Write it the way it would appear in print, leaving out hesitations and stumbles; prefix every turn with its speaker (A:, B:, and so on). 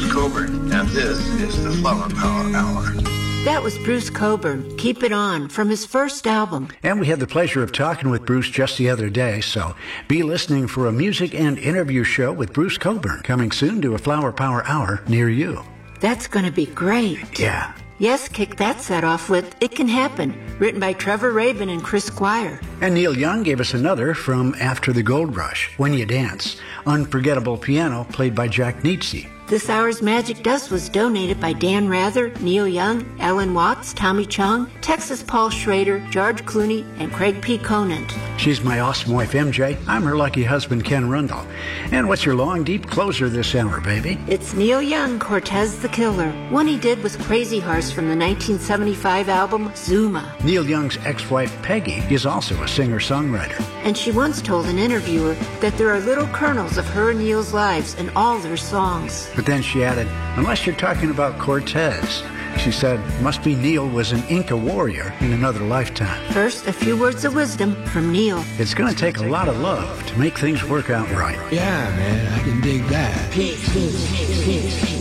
A: Coburn, and this is the Flower Power Hour.
B: That was Bruce Coburn, Keep It On, from his first album.
C: And we had the pleasure of talking with Bruce just the other day, so be listening for a music and interview show with Bruce Coburn coming soon to a Flower Power Hour near you.
B: That's going to be great.
C: Yeah.
B: Yes, kick that set off with It Can Happen, written by Trevor Rabin and Chris Squire.
C: And Neil Young gave us another from After the Gold Rush, When You Dance, unforgettable piano played by Jack Nietzsche.
B: This hour's Magic Dust was donated by Dan Rather, Neil Young, Alan Watts, Tommy Chung, Texas Paul Schrader, George Clooney, and Craig P. Conant.
C: She's my awesome wife, MJ. I'm her lucky husband, Ken Rundle. And what's your long, deep closer this hour, baby?
B: It's Neil Young, Cortez the Killer. One he did was Crazy Horse from the 1975 album Zuma.
C: Neil Young's ex-wife, Peggy, is also a singer-songwriter.
B: And she once told an interviewer that there are little kernels of her and Neil's lives in all their songs.
C: But then she added, unless you're talking about Cortez. She said, must be Neil was an Inca warrior in another lifetime.
B: First, a few words of wisdom from Neil.
C: It's going to take a lot of love to make things work out right.
D: Yeah, man, I can dig that.
B: Peace.